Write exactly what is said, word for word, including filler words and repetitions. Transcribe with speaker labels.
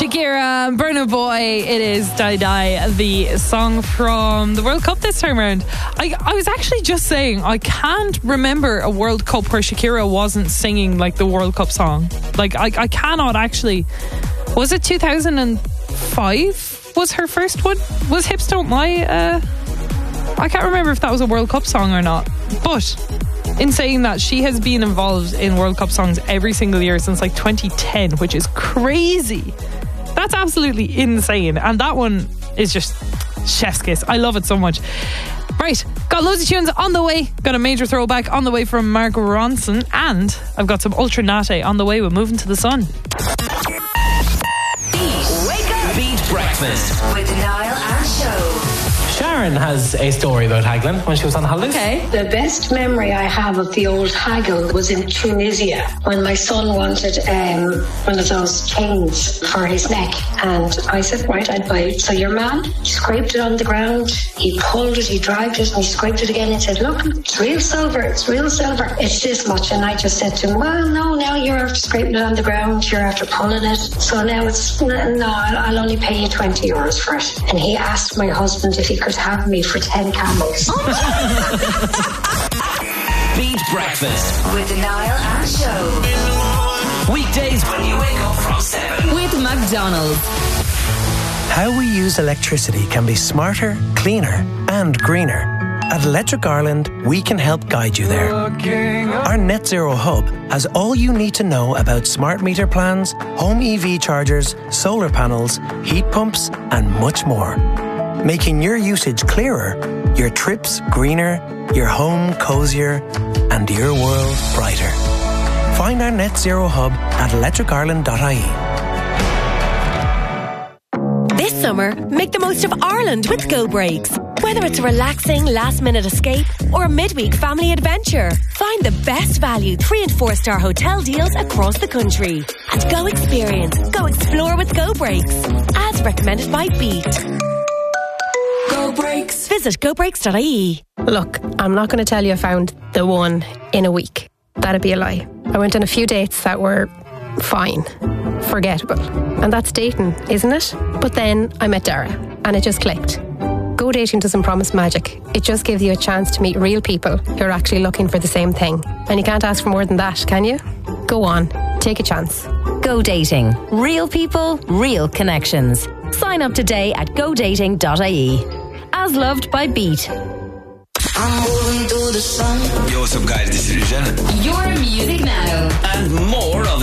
Speaker 1: Shakira, Burna Boy, it is Die Die, the song from the World Cup this time around. I, I was actually just saying, I can't remember a World Cup where Shakira wasn't singing like the World Cup song. Like, I, I cannot actually. Was it two thousand five was her first one? Was Hips Don't Lie? Uh, I can't remember if that was a World Cup song or not. But in saying that, she has been involved in World Cup songs every single year since like twenty ten, which is crazy. That's absolutely insane. And that one is just chef's kiss. I love it so much. Right, got loads of tunes on the way. Got a major throwback on the way from Mark Ronson. And I've got some Ultra Natte on the way with Moving to the Sun.
Speaker 2: Beat, wake up. Beat Breakfast with Niall and Show.
Speaker 3: Sharon has a story about haggling when she was on holidays.
Speaker 1: Okay.
Speaker 4: The best memory I have of the old haggle was in Tunisia when my son wanted um, one of those chains for his neck, and I said, right, I'd buy it. So your man, he scraped it on the ground, he pulled it, he dragged it, and he scraped it again and said, look, it's real silver, it's real silver, it's this much. And I just said to him, well, no, now you're after scraping it on the ground, you're after pulling it, so now it's, no, I'll, I'll only pay you twenty euros for it. And he asked my husband if he could have me for ten camels.
Speaker 2: Beat Breakfast with Niall and Show. Weekdays when you wake up from seven
Speaker 5: with McDonald's.
Speaker 6: How we use electricity can be smarter, cleaner and greener. At Electric Ireland, we can help guide you there. Our Net Zero Hub has all you need to know about smart meter plans, home E V chargers, solar panels, heat pumps and much more. Making your usage clearer, your trips greener, your home cozier and your world brighter. Find our Net Zero Hub at electric ireland dot I E.
Speaker 7: This summer, make the most of Ireland with Go Breaks. Whether it's a relaxing last-minute escape or a midweek family adventure, find the best value three- and four-star hotel deals across the country. At Go Experience, go explore with Go Breaks. As recommended by Beat. Go Breaks. Visit go breaks dot I E.
Speaker 8: Look, I'm not going to tell you I found the one in a week. That'd be a lie. I went on a few dates that were fine, forgettable. And that's dating, isn't it? But then I met Dara and it just clicked. Go Dating doesn't promise magic. It just gives you a chance to meet real people who are actually looking for the same thing. And you can't ask for more than that, can you? Go on, take a chance.
Speaker 5: Go Dating. Real people, real connections. Sign up today at go dating dot I E. As loved by Beat.
Speaker 2: I'm moving to the sun. Yo, what's up guys, this is Regina.
Speaker 5: Your music now.
Speaker 2: And more of